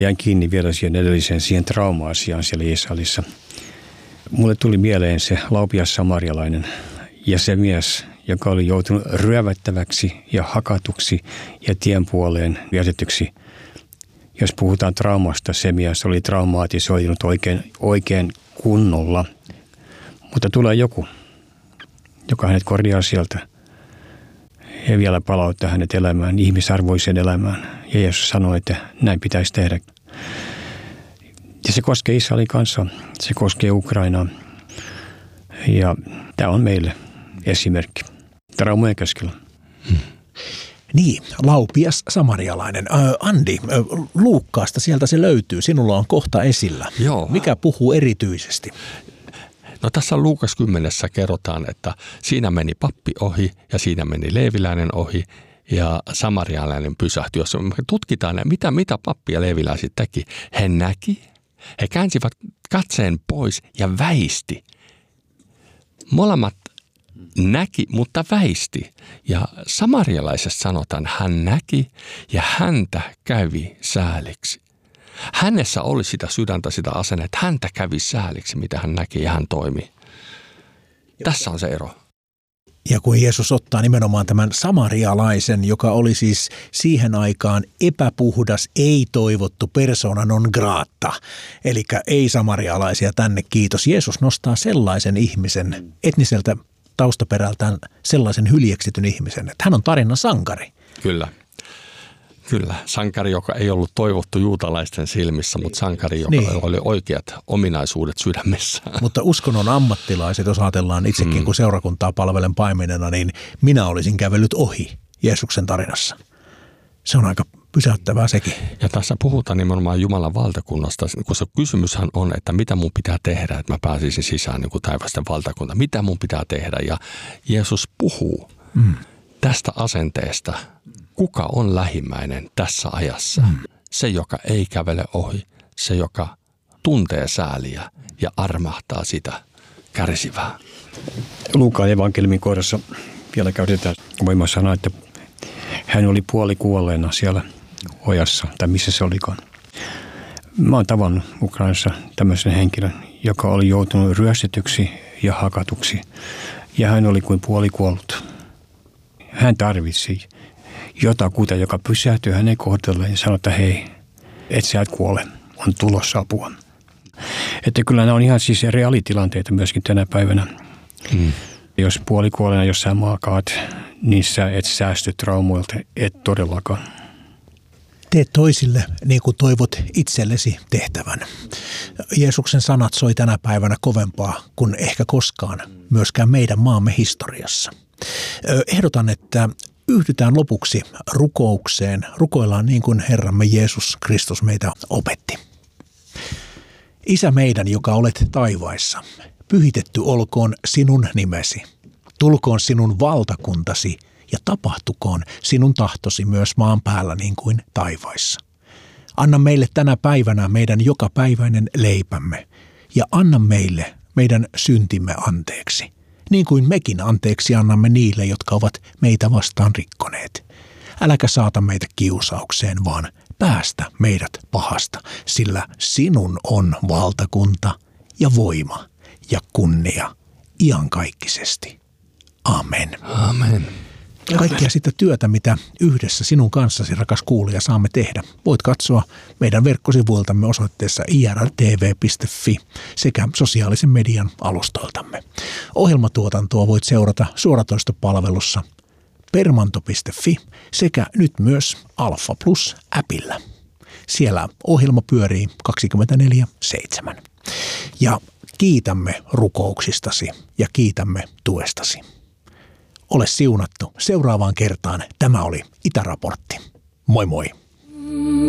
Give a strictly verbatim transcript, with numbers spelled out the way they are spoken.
Jäin kiinni vielä siihen edelliseen, siihen trauma-asiaan siellä Israelissa. Mulle tuli mieleen se laupias samarialainen ja se mies, joka oli joutunut ryövättäväksi ja hakatuksi ja tien puoleen vietetyksi. Jos puhutaan traumasta, se mies oli traumaatisoitunut oikein, oikein kunnolla. Mutta tulee joku, joka hänet korjaa sieltä ja vielä palauttaa hänet elämään, ihmisarvoiseen elämään. Ja Jeesus sanoi, että näin pitäisi tehdä. Ja se koskee Israelin kansaa, se koskee Ukrainaa. Ja tämä on meille esimerkki traumojen keskellä. Hmm. Niin, laupias samarialainen. Ä, Andi, ä, Luukkaasta sieltä se löytyy. Sinulla on kohta esillä. Joo. Mikä puhuu erityisesti? No tässä Luukas kymmenessä kerrotaan, että siinä meni pappi ohi ja siinä meni leeviläinen ohi ja samarialainen pysähtyi. Jos me tutkitaan, mitä, mitä pappi ja leeviläiset teki, he näki, he käänsivät katseen pois ja väisti. Molemmat näki, mutta väisti. Ja samarialaisessa sanotaan, hän näki ja häntä kävi sääliksi. Hänessä oli sitä sydäntä, sitä asennetta, että häntä kävi sääliksi, mitä hän näki ja hän toimi. Tässä on se ero. Ja kun Jeesus ottaa nimenomaan tämän samarialaisen, joka oli siis siihen aikaan epäpuhdas, ei-toivottu persona non grata, eli ei samarialaisia tänne kiitos. Jeesus nostaa sellaisen ihmisen, etniseltä taustaperältään sellaisen hyljeksityn ihmisen, että hän on tarinan sankari. Kyllä. Kyllä, sankari, joka ei ollut toivottu juutalaisten silmissä, mutta sankari, joka niin. oli oikeat ominaisuudet sydämessä. Mutta uskonnon ammattilaiset, jos ajatellaan itsekin, mm. kun seurakuntaa palvelen paimenena, niin minä olisin kävellyt ohi Jeesuksen tarinassa. Se on aika pysäyttävää sekin. Ja tässä puhutaan nimenomaan Jumalan valtakunnasta, kun se kysymyshän on, että mitä mun pitää tehdä, että mä pääsisin sisään niin kuin taivasten valtakunta. Mitä mun pitää tehdä? Ja Jeesus puhuu mm. tästä asenteesta. Kuka on lähimmäinen tässä ajassa? Mm. Se, joka ei kävele ohi, se, joka tuntee sääliä ja armahtaa sitä kärsivää. Luukaan evankeliumin kohdassa vielä käytetään, voimme sanoa, että hän oli puolikuolleena siellä ojassa, tai missä se olikaan. Mä oon tavannut Ukrainassa tämmöisen henkilön, joka oli joutunut ryöstetyksi ja hakatuksi, ja hän oli kuin puolikuollut. Hän tarvitsi jotakuta, joka pysähtyy hänen kohdalleen ja sanoo, että hei, et sä et kuole, on tulossa apua. Että kyllä nämä on ihan siis reaalitilanteita myöskin tänä päivänä. Hmm. Jos puolikuolena, jos sä maakaat, niin sä et säästy traumoilta, et todellakaan. Tee toisille niin kuin toivot itsellesi tehtävän. Jeesuksen sanat soi tänä päivänä kovempaa kuin ehkä koskaan myöskään meidän maamme historiassa. Ehdotan, että yhdytään lopuksi rukoukseen. Rukoillaan niin kuin Herramme Jeesus Kristus meitä opetti. Isä meidän, joka olet taivaissa, pyhitetty olkoon sinun nimesi. Tulkoon sinun valtakuntasi ja tapahtukoon sinun tahtosi myös maan päällä niin kuin taivaissa. Anna meille tänä päivänä meidän jokapäiväinen leipämme ja anna meille meidän syntimme anteeksi. Niin kuin mekin anteeksi annamme niille, jotka ovat meitä vastaan rikkoneet. Äläkä saata meitä kiusaukseen, vaan päästä meidät pahasta, sillä sinun on valtakunta ja voima ja kunnia iankaikkisesti. Amen. Amen. Kaikkea sitä työtä, mitä yhdessä sinun kanssasi, rakas kuulija, saamme tehdä, voit katsoa meidän verkkosivuiltamme osoitteessa i r l t v piste f i sekä sosiaalisen median alustoiltamme. Ohjelmatuotantoa voit seurata suoratoistopalvelussa permanto piste f i sekä nyt myös Alfa Plus-äpillä. Siellä ohjelma pyörii kaksikymmentäneljä seitsemän. Ja kiitämme rukouksistasi ja kiitämme tuestasi. Ole siunattu. Seuraavaan kertaan tämä oli Itäraportti. Moi moi!